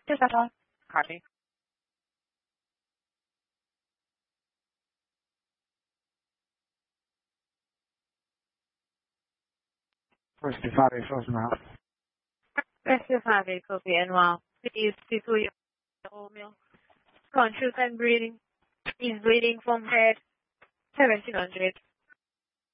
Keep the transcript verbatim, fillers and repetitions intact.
Is that all? Copy. Where's the five vehicles now? Rescue five vehicles, V N Y. Please, please, will you Romeo? Conscious and breathing. He's bleeding from head. seventeen hundred.